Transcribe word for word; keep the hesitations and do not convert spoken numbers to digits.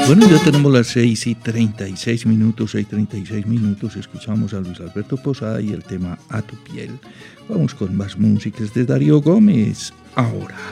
Bueno, ya tenemos las seis y treinta y seis minutos, seis y treinta y seis minutos, escuchamos a Luis Alberto Posada y el tema A tu piel. Vamos con más músicas de Darío Gómez, ahora.